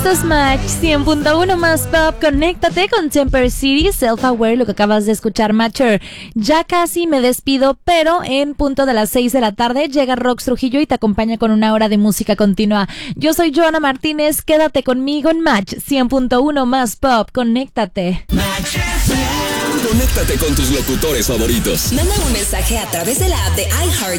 Esto es Match 100.1 más pop. Conéctate con Temper City, Self-Aware, lo que acabas de escuchar, Matcher. Ya casi me despido, pero en punto de las 6 de la tarde llega Rox Trujillo y te acompaña con una hora de música continua. Yo soy Joana Martínez, quédate conmigo en Match 100.1 más pop. Conéctate. Conéctate con tus locutores favoritos. Manda un mensaje a través de la app de iHeart